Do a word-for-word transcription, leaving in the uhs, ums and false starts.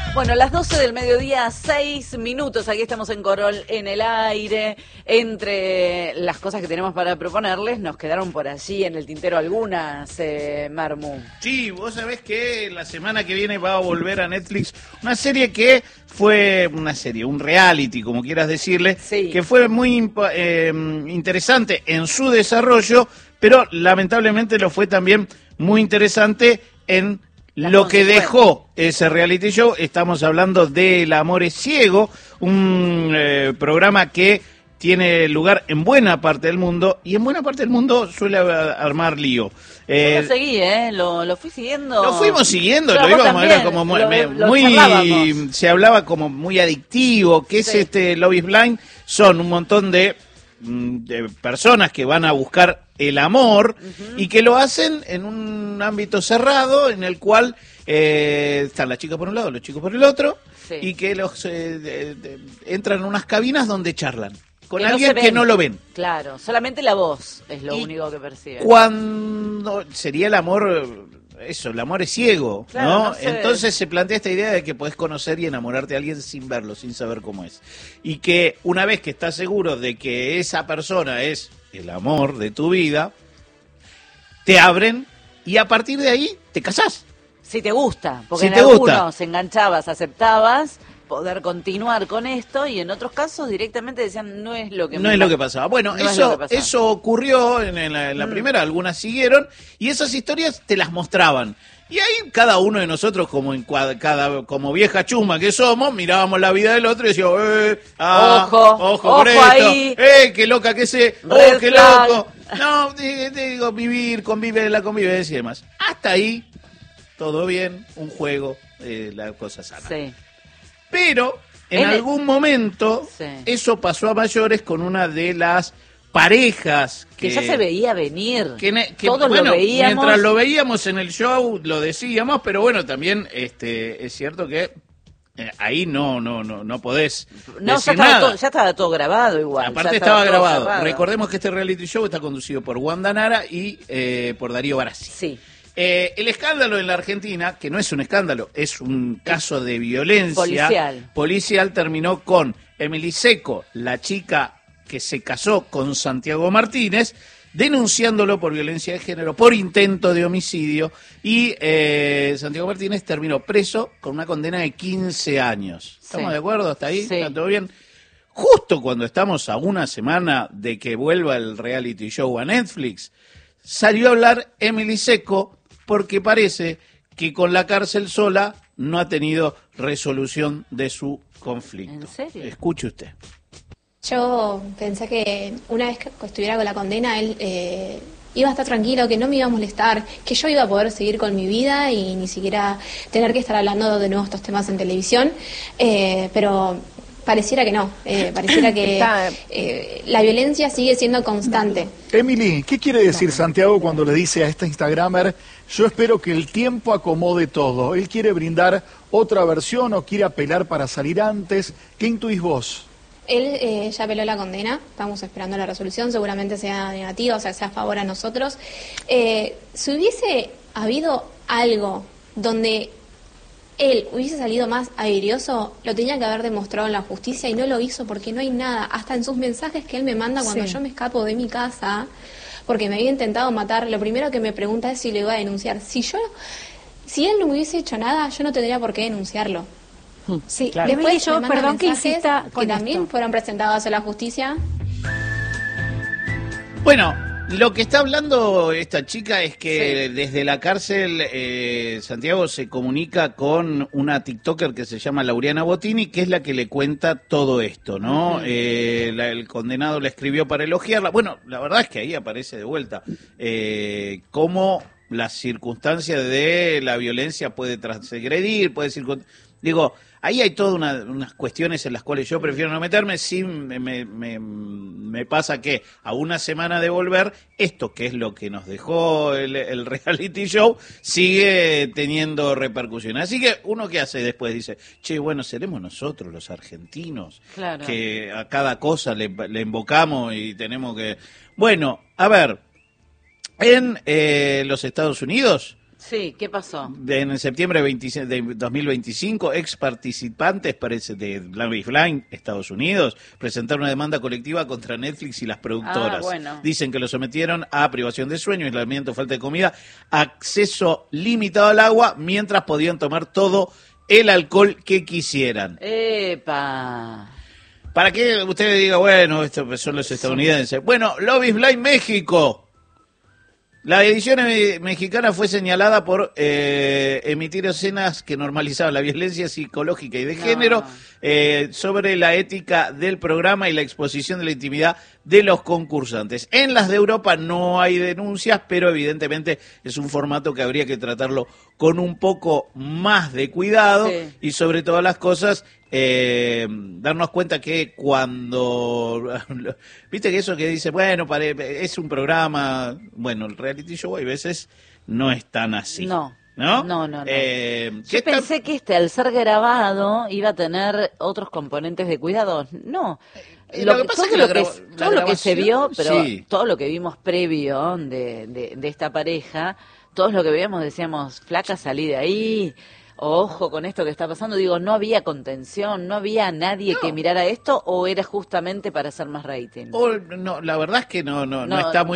Bueno, las doce del mediodía, seis minutos, aquí estamos en Corol en el aire. Entre las cosas que tenemos para proponerles, nos quedaron por allí en el tintero algunas, eh, Marmu. Sí, vos sabés que la semana que viene va a volver a Netflix una serie que fue una serie, un reality, como quieras decirle, sí. que fue muy eh, interesante en su desarrollo, pero lamentablemente lo fue también muy interesante en lo que dejó ese reality show. Estamos hablando de El amor es ciego, un eh, programa que tiene lugar en buena parte del mundo, y en buena parte del mundo suele armar lío. Eh, Yo lo seguí, ¿eh? Lo, lo fui siguiendo. Lo fuimos siguiendo, Pero lo íbamos, también, era como muy, lo, lo muy se hablaba como muy adictivo, que sí. es este Love is Blind. Son un montón de, de personas que van a buscar el amor, uh-huh. y que lo hacen en un ámbito cerrado en el cual eh, están las chicas por un lado, los chicos por el otro, sí. y que los eh, de, de, entran en unas cabinas donde charlan con que alguien no que no lo ven. Claro, solamente la voz es lo y único que perciben. Cuando sería el amor, eso, el amor es ciego, claro, ¿no? no Entonces se plantea esta idea de que podés conocer y enamorarte de alguien sin verlo, sin saber cómo es. Y que una vez que estás seguro de que esa persona es el amor de tu vida, te abren y a partir de ahí te casás. Si te gusta, porque si en te algunos gusta. enganchabas, aceptabas poder continuar con esto, y en otros casos directamente decían no es lo que no es lo que pasaba. Bueno, no eso pasaba. eso ocurrió en, en la, en la mm. primera, algunas siguieron y esas historias te las mostraban. Y ahí cada uno de nosotros, como en cada como vieja chuma que somos, mirábamos la vida del otro y decíamos, eh, ah, ojo, ojo, ojo por esto, ahí. eh, qué loca que sé, Red oh, qué flag. loco. No, digo, vivir, convivir, la convivencia y demás. Hasta ahí, todo bien, un juego, eh, la cosa sana. Sí. Pero en el... algún momento sí. eso pasó a mayores con una de las parejas que, que ya se veía venir, que, que todos bueno, lo veíamos. Mientras lo veíamos en el show lo decíamos, pero bueno, también este es cierto que eh, ahí no no no no podés no, decir ya estaba nada. Todo, ya estaba todo grabado igual. Aparte estaba, estaba grabado. Cerrado. Recordemos que este reality show está conducido por Wanda Nara y eh, por Darío Barassi. Sí. Eh, el escándalo en la Argentina, que no es un escándalo, es un caso de violencia policial, policial terminó con Emily Secco, la chica que se casó con Santiago Martínez, denunciándolo por violencia de género, por intento de homicidio, y eh, Santiago Martínez terminó preso con una condena de quince años. ¿Estamos sí. de acuerdo? ¿Hasta ahí? Sí. ¿Está todo bien? Justo cuando estamos a una semana de que vuelva el reality show a Netflix, salió a hablar Emily Secco, porque parece que con la cárcel sola no ha tenido resolución de su conflicto. ¿En serio? Escuche usted. Yo pensé que una vez que estuviera con la condena, él eh, iba a estar tranquilo, que no me iba a molestar, que yo iba a poder seguir con mi vida y ni siquiera tener que estar hablando de nuevo estos temas en televisión, eh, pero pareciera que no, eh, pareciera que eh, la violencia sigue siendo constante. Emily, ¿qué quiere decir Santiago cuando le dice a esta Instagramer, yo espero que el tiempo acomode todo? ¿Él quiere brindar otra versión o quiere apelar para salir antes? ¿Qué intuís vos? Él eh, ya apeló la condena, estamos esperando la resolución, seguramente sea negativa, o sea, sea a favor a nosotros. Eh, si hubiese habido algo donde él hubiese salido más airioso, lo tenía que haber demostrado en la justicia y no lo hizo porque no hay nada. Hasta en sus mensajes que él me manda cuando sí. yo me escapo de mi casa, porque me había intentado matar, lo primero que me pregunta es si lo iba a denunciar. Si yo, si él no me hubiese hecho nada, yo no tendría por qué denunciarlo. Sí, claro. Después yo, perdón que insista con que también esto. fueron presentados a la justicia. Bueno, lo que está hablando esta chica es que sí. desde la cárcel eh, Santiago se comunica con una TikToker que se llama Lauriana Bottini, que es la que le cuenta todo esto, ¿no? Uh-huh. eh, la, el condenado la escribió para elogiarla. Bueno, la verdad es que ahí aparece de vuelta eh, cómo las circunstancias de la violencia puede transgredir, puede circun... Digo, ahí hay todas una, unas cuestiones en las cuales yo prefiero no meterme. Sí me, me, me, me pasa que a una semana de volver, esto que es lo que nos dejó el, el reality show, sigue teniendo repercusiones. Así que uno que hace después dice, che, bueno, seremos nosotros los argentinos, claro, que a cada cosa le, le invocamos y tenemos que... Bueno, a ver, en eh, los Estados Unidos Sí, ¿qué pasó? De- en septiembre veintiséis de dos mil veinticinco, ex participantes parece, de Lifeline, Estados Unidos, presentaron una demanda colectiva contra Netflix y las productoras. Ah, bueno. Dicen que lo sometieron a privación de sueño, aislamiento, falta de comida, acceso limitado al agua, mientras podían tomar todo el alcohol que quisieran. ¡Epa! Para que usted diga, bueno, estos son los estadounidenses. Bueno, Love is Blind México. La edición eh, mexicana fue señalada por eh, emitir escenas que normalizaban la violencia psicológica y de No. género, eh, sobre la ética del programa y la exposición de la intimidad de los concursantes. En las de Europa no hay denuncias, pero evidentemente es un formato que habría que tratarlo con un poco más de cuidado, Sí. y sobre todas las cosas, eh, darnos cuenta que cuando, viste que eso que dice, bueno, pare- es un programa, bueno, el reality show hay veces no es tan así. No. ¿No? No, no, no. Eh, Yo ¿qué está- pensé que este, al ser grabado, iba a tener otros componentes de cuidado. No. Eh, lo que pasa todo es que la lo que, graba- la todo lo que se vio, grabación, pero sí. todo lo que vimos previo de, de, de esta pareja, todos lo que veíamos decíamos, flaca, salí de ahí, ojo con esto que está pasando. Digo, no había contención, no había nadie No. que mirara esto, o era justamente para hacer más rating. o no, la verdad es que no, no, no No, está muy